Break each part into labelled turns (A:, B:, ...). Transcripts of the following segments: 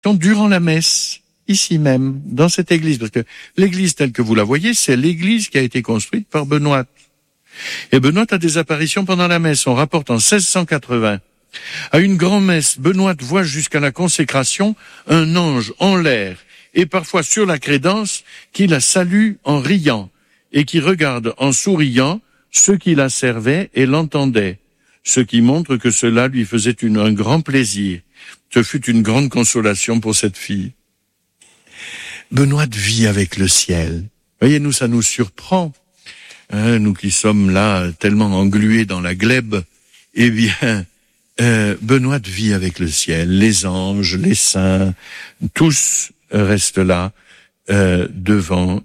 A: durant la messe, ici même, dans cette église. Parce que l'église telle que vous la voyez, c'est l'église qui a été construite par Benoît. Et Benoît a des apparitions pendant la messe. On rapporte en 1680. À une grand-messe, Benoît voit jusqu'à la consécration un ange en l'air et parfois sur la crédence qui la salue en riant et qui regarde en souriant ceux qui la servaient et l'entendaient, ce qui montre que cela lui faisait un grand plaisir. Ce fut une grande consolation pour cette fille. Benoît vit avec le ciel. Voyez, nous, ça nous surprend. Nous qui sommes là tellement englués dans la glèbe, eh bien, Benoît vit avec le ciel. Les anges, les saints, tous restent là devant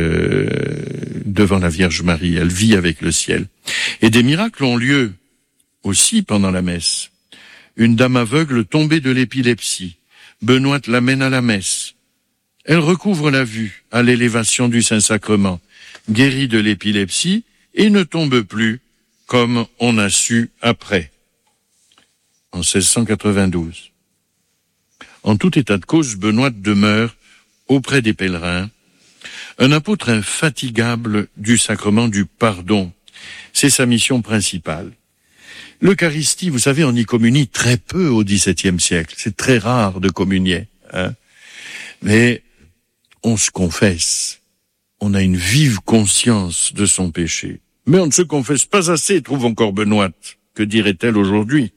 A: la Vierge Marie. Elle vit avec le ciel. Et des miracles ont lieu aussi pendant la messe. Une dame aveugle tombée de l'épilepsie. Benoît l'amène à la messe. Elle recouvre la vue à l'élévation du Saint-Sacrement, guérit de l'épilepsie et ne tombe plus, comme on a su après, en 1692. En tout état de cause, Benoît demeure auprès des pèlerins, un apôtre infatigable du sacrement du pardon. C'est sa mission principale. L'Eucharistie, vous savez, on y communie très peu au XVIIe siècle. C'est très rare de communier, mais on se confesse. On a une vive conscience de son péché. Mais on ne se confesse pas assez, trouve encore Benoît. Que dirait-elle aujourd'hui,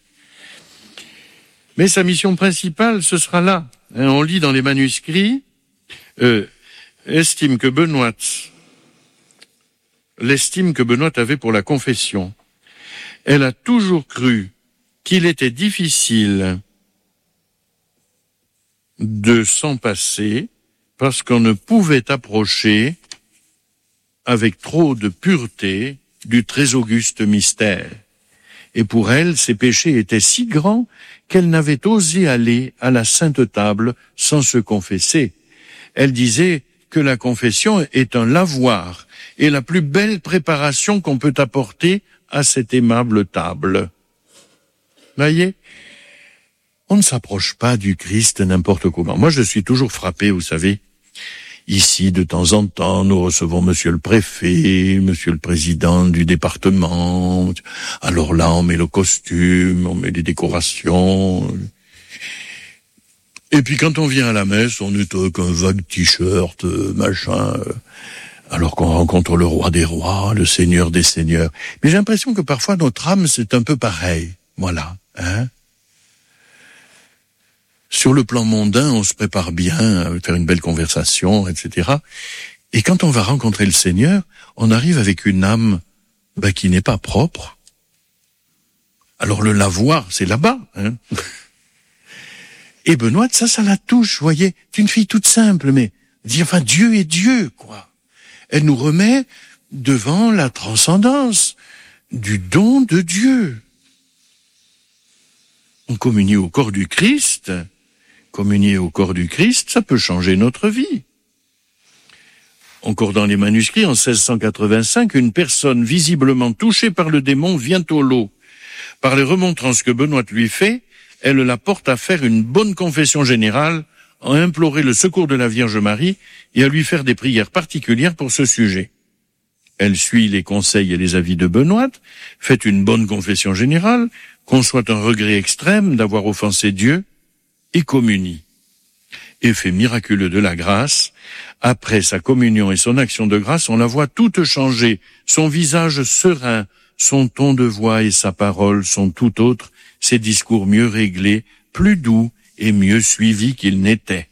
A: Mais sa mission principale, ce sera là. On lit dans les manuscrits, l'estime que Benoît avait pour la confession. Elle a toujours cru qu'il était difficile de s'en passer parce qu'on ne pouvait approcher avec trop de pureté du très auguste mystère. Et pour elle, ses péchés étaient si grands qu'elle n'avait osé aller à la Sainte Table sans se confesser. Elle disait que la confession est un lavoir et la plus belle préparation qu'on peut apporter à cette aimable table. Voyez, on ne s'approche pas du Christ n'importe comment. Moi, je suis toujours frappé, vous savez. Ici, de temps en temps, nous recevons monsieur le préfet, monsieur le président du département. Alors là, on met le costume, on met les décorations. Et puis quand on vient à la messe, on est avec un vague t-shirt, machin, alors qu'on rencontre le roi des rois, le seigneur des seigneurs. Mais j'ai l'impression que parfois notre âme, c'est un peu pareil. Voilà, Sur le plan mondain, on se prépare bien à faire une belle conversation, etc. Et quand on va rencontrer le Seigneur, on arrive avec une âme qui n'est pas propre. Alors le lavoir, c'est là-bas. Et Benoît, ça la touche, vous voyez. C'est une fille toute simple, mais Dieu est Dieu, quoi. Elle nous remet devant la transcendance du don de Dieu. On communie au corps du Christ. Communier au corps du Christ, ça peut changer notre vie. Encore dans les manuscrits, en 1685, une personne visiblement touchée par le démon vient au lot. Par les remontrances que Benoît lui fait, elle la porte à faire une bonne confession générale, à implorer le secours de la Vierge Marie et à lui faire des prières particulières pour ce sujet. Elle suit les conseils et les avis de Benoît, fait une bonne confession générale, conçoit un regret extrême d'avoir offensé Dieu, et communie. Effet miraculeux de la grâce, après sa communion et son action de grâce, on la voit toute changée, son visage serein, son ton de voix et sa parole sont tout autres, ses discours mieux réglés, plus doux et mieux suivis qu'ils n'étaient.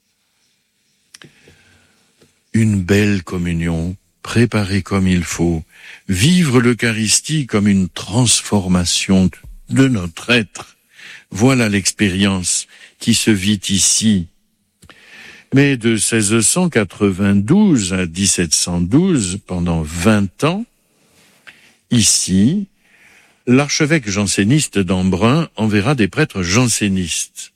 A: Une belle communion, préparée comme il faut, vivre l'Eucharistie comme une transformation de notre être. Voilà l'expérience qui se vit ici. Mais de 1692 à 1712, pendant 20 ans, ici, l'archevêque janséniste d'Embrun enverra des prêtres jansénistes.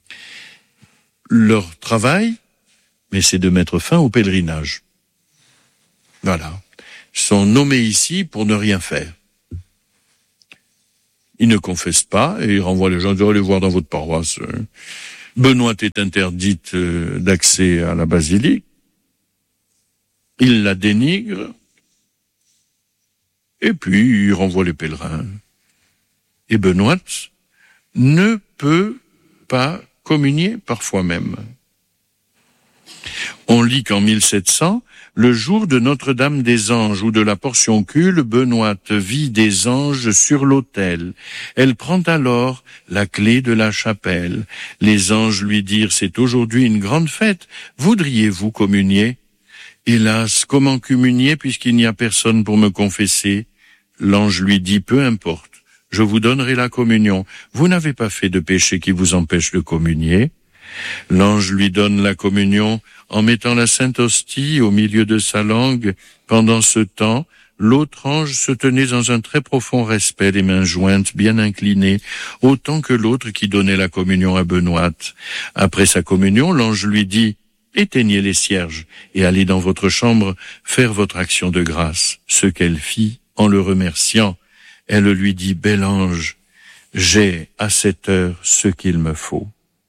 A: Leur travail, mais c'est de mettre fin au pèlerinage. Voilà. Ils sont nommés ici pour ne rien faire. Ils ne confessent pas et ils renvoient les gens, allez voir dans votre paroisse. Benoît est interdite d'accès à la basilique. Il la dénigre. Et puis, il renvoie les pèlerins. Et Benoît ne peut pas communier, parfois même. On lit qu'en 1700, le jour de Notre-Dame des Anges ou de la Portioncule, Benoît vit des anges sur l'autel. Elle prend alors la clé de la chapelle. Les anges lui dirent, c'est aujourd'hui une grande fête, voudriez-vous communier? Hélas, comment communier puisqu'il n'y a personne pour me confesser? L'ange lui dit, peu importe, je vous donnerai la communion. Vous n'avez pas fait de péché qui vous empêche de communier. L'ange lui donne la communion en mettant la sainte hostie au milieu de sa langue. Pendant ce temps, l'autre ange se tenait dans un très profond respect, les mains jointes, bien inclinées, autant que l'autre qui donnait la communion à Benoît. Après sa communion, l'ange lui dit, éteignez les cierges et allez dans votre chambre faire votre action de grâce. Ce qu'elle fit, en le remerciant, elle lui dit, bel ange, j'ai à cette heure ce qu'il me faut.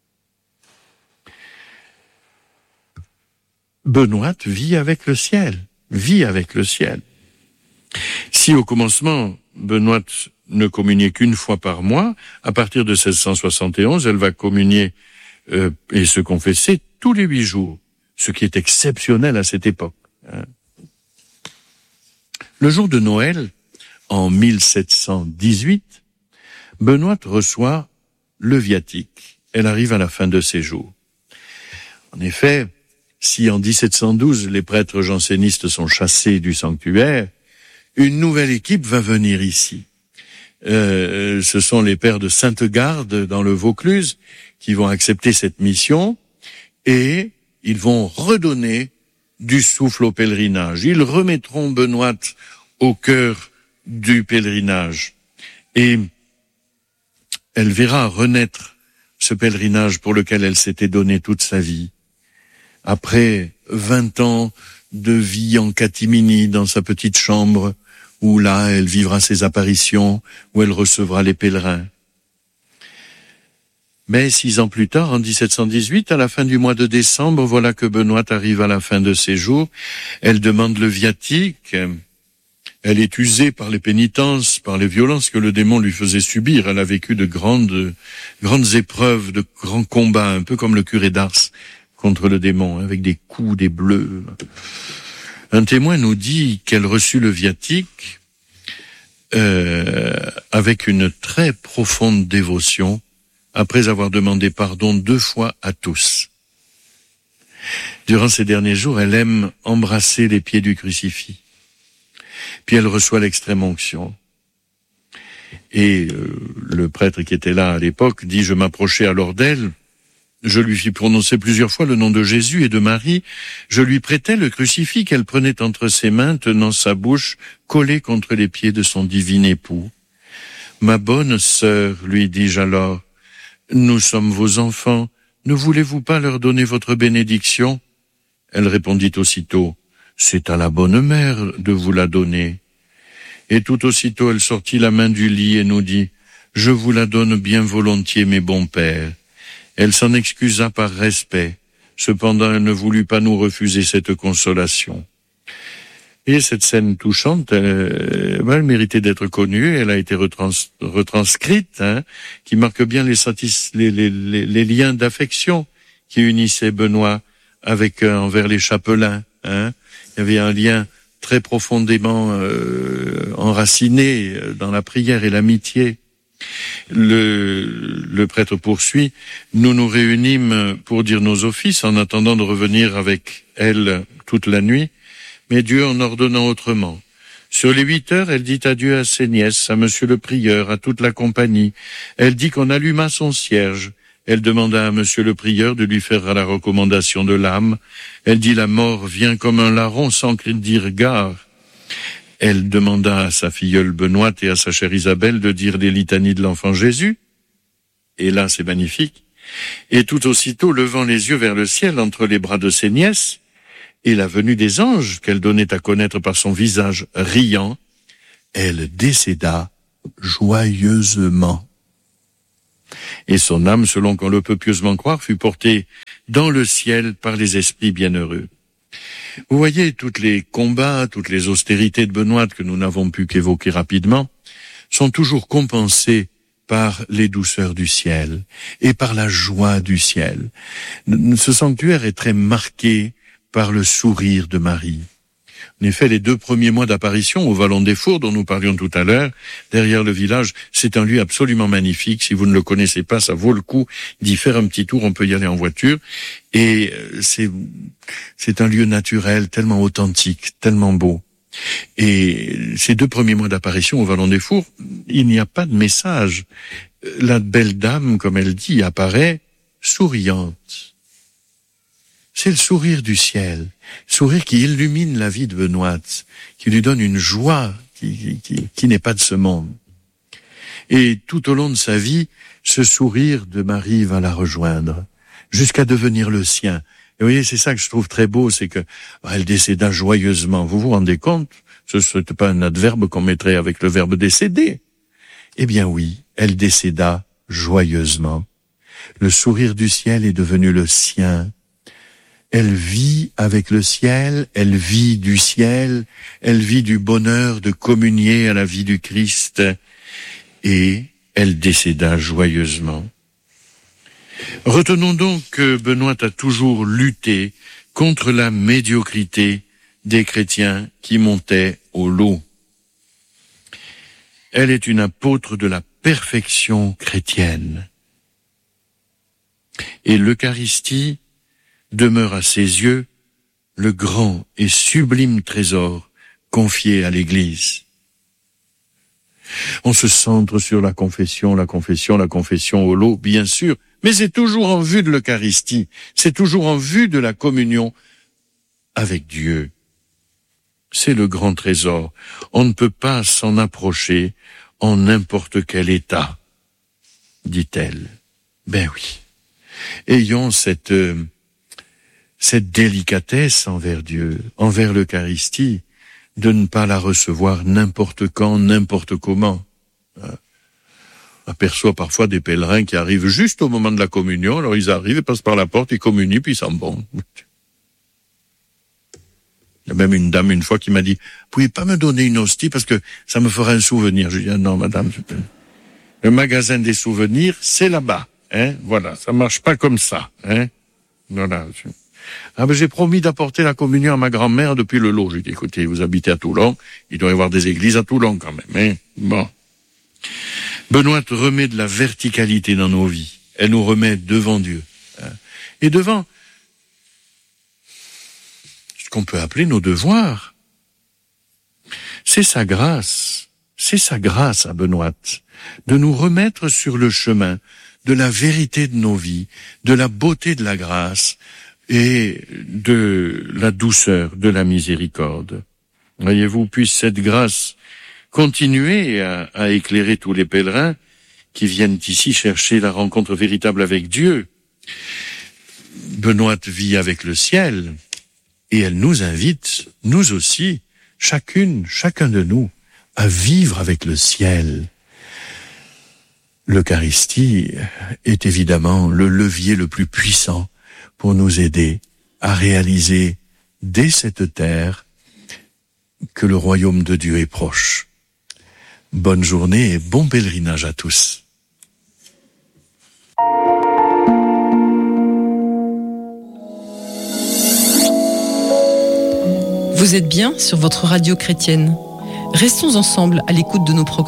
A: Benoît vit avec le ciel, Si au commencement, Benoît ne communiait qu'une fois par mois, à partir de 1671, elle va communier et se confesser tous les 8 jours, ce qui est exceptionnel à cette époque. Le jour de Noël, en 1718, Benoît reçoit le viatique. Elle arrive à la fin de ses jours. En effet, si en 1712 les prêtres jansénistes sont chassés du sanctuaire, une nouvelle équipe va venir ici. Ce sont les pères de Sainte-Garde dans le Vaucluse qui vont accepter cette mission et ils vont redonner du souffle au pèlerinage. Ils remettront Benoît au cœur du pèlerinage et elle verra renaître ce pèlerinage pour lequel elle s'était donné toute sa vie. Après 20 ans de vie en catimini dans sa petite chambre, où là, elle vivra ses apparitions, où elle recevra les pèlerins. Mais 6 ans plus tard, en 1718, à la fin du mois de décembre, voilà que Benoît arrive à la fin de ses jours. Elle demande le viatique. Elle est usée par les pénitences, par les violences que le démon lui faisait subir. Elle a vécu de grandes épreuves, de grands combats, un peu comme le curé d'Ars contre le démon, avec des coups, des bleus. Un témoin nous dit qu'elle reçut le viatique avec une très profonde dévotion, après avoir demandé pardon 2 fois à tous. Durant ces derniers jours, elle aime embrasser les pieds du crucifix. Puis elle reçoit l'extrême onction. Et le prêtre qui était là à l'époque dit, je m'approchais alors d'elle, je lui fis prononcer plusieurs fois le nom de Jésus et de Marie. Je lui prêtais le crucifix qu'elle prenait entre ses mains, tenant sa bouche collée contre les pieds de son divin époux. Ma bonne sœur, lui dis-je alors, nous sommes vos enfants. Ne voulez-vous pas leur donner votre bénédiction? Elle répondit aussitôt, c'est à la bonne mère de vous la donner. Et tout aussitôt elle sortit la main du lit et nous dit, je vous la donne bien volontiers, mes bons pères. Elle s'en excusa par respect. Cependant, elle ne voulut pas nous refuser cette consolation. Et cette scène touchante, elle méritait d'être connue. Elle a été retranscrite, qui marque bien les liens d'affection qui unissaient Benoît envers les chapelains. Il y avait un lien très profondément enraciné dans la prière et l'amitié. Le prêtre poursuit, nous nous réunîmes pour dire nos offices en attendant de revenir avec elle toute la nuit, mais Dieu en ordonnant autrement. Sur les 8 heures, elle dit adieu à ses nièces, à monsieur le prieur, à toute la compagnie. Elle dit qu'on alluma son cierge. Elle demanda à monsieur le prieur de lui faire la recommandation de l'âme. Elle dit la mort vient comme un larron sans dire gare. Elle demanda à sa filleule Benoît et à sa chère Isabelle de dire les litanies de l'enfant Jésus. Et là, c'est magnifique. Et tout aussitôt, levant les yeux vers le ciel entre les bras de ses nièces, et la venue des anges qu'elle donnait à connaître par son visage riant, elle décéda joyeusement. Et son âme, selon qu'on le peut pieusement croire, fut portée dans le ciel par les esprits bienheureux. Vous voyez, tous les combats, toutes les austérités de Benoît que nous n'avons pu qu'évoquer rapidement, sont toujours compensés par les douceurs du ciel et par la joie du ciel. Ce sanctuaire est très marqué par le sourire de Marie. En effet, les 2 premiers mois d'apparition au Vallon des Fours, dont nous parlions tout à l'heure, derrière le village, c'est un lieu absolument magnifique. Si vous ne le connaissez pas, ça vaut le coup d'y faire un petit tour. On peut y aller en voiture. Et c'est un lieu naturel, tellement authentique, tellement beau. Et ces 2 premiers mois d'apparition au Vallon des Fours, il n'y a pas de message. La belle dame, comme elle dit, apparaît souriante. C'est le sourire du ciel, sourire qui illumine la vie de Benoît, qui lui donne une joie qui n'est pas de ce monde. Et tout au long de sa vie, ce sourire de Marie va la rejoindre, jusqu'à devenir le sien. Et vous voyez, c'est ça que je trouve très beau, c'est que elle décéda joyeusement. Vous vous rendez compte? Ce n'est pas un adverbe qu'on mettrait avec le verbe décéder. Eh bien oui, elle décéda joyeusement. Le sourire du ciel est devenu le sien. Elle vit avec le ciel, elle vit du ciel, elle vit du bonheur de communier à la vie du Christ, et elle décéda joyeusement. Retenons donc que Benoît a toujours lutté contre la médiocrité des chrétiens qui montaient au lot. Elle est une apôtre de la perfection chrétienne. Et l'Eucharistie demeure à ses yeux le grand et sublime trésor confié à l'Église. On se centre sur la confession au lot, bien sûr, mais c'est toujours en vue de l'Eucharistie, c'est toujours en vue de la communion avec Dieu. C'est le grand trésor. On ne peut pas s'en approcher en n'importe quel état, dit-elle. Ben oui. Ayons cette délicatesse envers Dieu, envers l'Eucharistie, de ne pas la recevoir n'importe quand, n'importe comment. On aperçoit parfois des pèlerins qui arrivent juste au moment de la communion, alors ils arrivent, ils passent par la porte, ils communient, puis ils s'en vont. Il y a même une dame une fois qui m'a dit, vous pouvez pas me donner une hostie parce que ça me fera un souvenir. Je lui ai dit, ah non madame, le magasin des souvenirs, c'est là-bas. Voilà, ça marche pas comme ça. Voilà. Ah ben j'ai promis d'apporter la communion à ma grand-mère depuis le lot. J'ai dit, écoutez, vous habitez à Toulon, il doit y avoir des églises à Toulon quand même. Bon. Benoît remet de la verticalité dans nos vies. Elle nous remet devant Dieu. Et devant ce qu'on peut appeler nos devoirs. C'est sa grâce à Benoît, de nous remettre sur le chemin de la vérité de nos vies, de la beauté de la grâce et de la douceur de la miséricorde. Voyez-vous, puisse cette grâce continuer à éclairer tous les pèlerins qui viennent ici chercher la rencontre véritable avec Dieu. Benoît vit avec le ciel et elle nous invite, nous aussi, chacun de nous, à vivre avec le ciel. L'Eucharistie est évidemment le levier le plus puissant pour nous aider à réaliser dès cette terre que le royaume de Dieu est proche. Bonne journée et bon pèlerinage à tous.
B: Vous êtes bien sur votre radio chrétienne. Restons ensemble à l'écoute de nos programmes.